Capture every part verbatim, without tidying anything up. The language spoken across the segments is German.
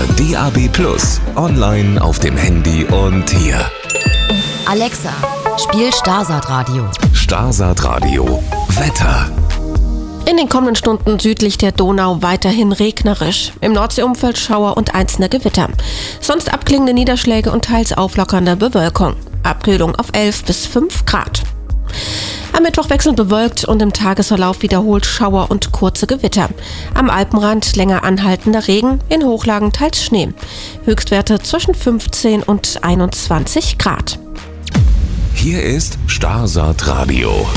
D A B plus, online auf dem Handy und hier. Alexa, spiel Starsat Radio. Starsat Radio. Wetter. In den kommenden Stunden südlich der Donau weiterhin regnerisch. Im Nordseeumfeld Schauer und einzelne Gewitter. Sonst abklingende Niederschläge und teils auflockernde Bewölkung. Abkühlung auf elf bis fünf Grad. Am Mittwoch wechselnd bewölkt und im Tagesverlauf wiederholt Schauer und kurze Gewitter. Am Alpenrand länger anhaltender Regen, in Hochlagen teils Schnee. Höchstwerte zwischen fünfzehn und einundzwanzig Grad. Hier ist Starsat Radio.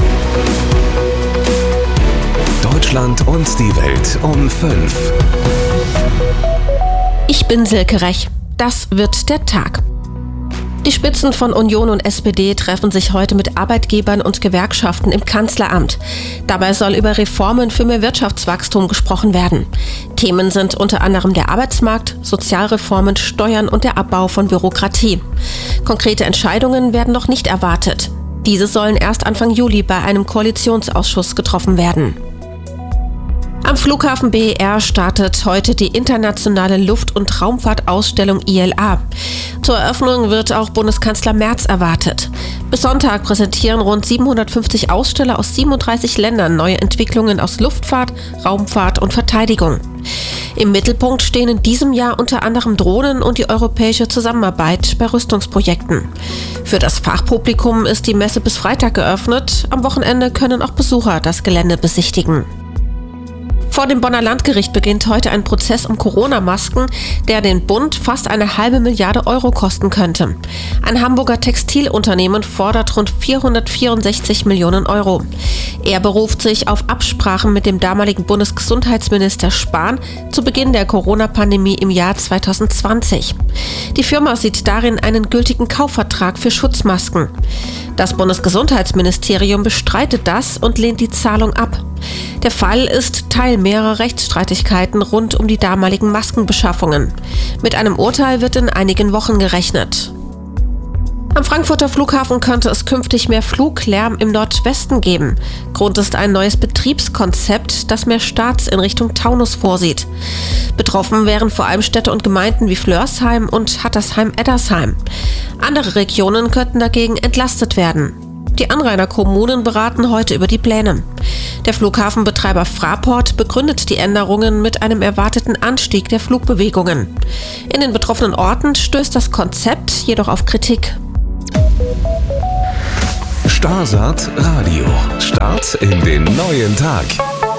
Deutschland und die Welt um fünf. Ich bin Silke Rech. Das wird der Tag. Die Spitzen von Union und S P D treffen sich heute mit Arbeitgebern und Gewerkschaften im Kanzleramt. Dabei soll über Reformen für mehr Wirtschaftswachstum gesprochen werden. Themen sind unter anderem der Arbeitsmarkt, Sozialreformen, Steuern und der Abbau von Bürokratie. Konkrete Entscheidungen werden noch nicht erwartet. Diese sollen erst Anfang Juli bei einem Koalitionsausschuss getroffen werden. Am Flughafen B E R startet heute die internationale Luft- und Raumfahrtausstellung I L A. Zur Eröffnung wird auch Bundeskanzler Merz erwartet. Bis Sonntag präsentieren rund siebenhundertfünfzig Aussteller aus siebenunddreißig Ländern neue Entwicklungen aus Luftfahrt, Raumfahrt und Verteidigung. Im Mittelpunkt stehen in diesem Jahr unter anderem Drohnen und die europäische Zusammenarbeit bei Rüstungsprojekten. Für das Fachpublikum ist die Messe bis Freitag geöffnet. Am Wochenende können auch Besucher das Gelände besichtigen. Vor dem Bonner Landgericht beginnt heute ein Prozess um Corona-Masken, der den Bund fast eine halbe Milliarde Euro kosten könnte. Ein Hamburger Textilunternehmen fordert rund vierhundertvierundsechzig Millionen Euro. Er beruft sich auf Absprachen mit dem damaligen Bundesgesundheitsminister Spahn zu Beginn der Corona-Pandemie im Jahr zweitausendzwanzig. Die Firma sieht darin einen gültigen Kaufvertrag für Schutzmasken. Das Bundesgesundheitsministerium bestreitet das und lehnt die Zahlung ab. Der Fall ist Teil mehrerer Rechtsstreitigkeiten rund um die damaligen Maskenbeschaffungen. Mit einem Urteil wird in einigen Wochen gerechnet. Am Frankfurter Flughafen könnte es künftig mehr Fluglärm im Nordwesten geben. Grund ist ein neues Betriebskonzept, das mehr Starts in Richtung Taunus vorsieht. Betroffen wären vor allem Städte und Gemeinden wie Flörsheim und Hattersheim-Eddersheim. Andere Regionen könnten dagegen entlastet werden. Die Anrainerkommunen beraten heute über die Pläne. Der Flughafenbetreiber Fraport begründet die Änderungen mit einem erwarteten Anstieg der Flugbewegungen. In den betroffenen Orten stößt das Konzept jedoch auf Kritik. Starsat Radio. Start in den neuen Tag.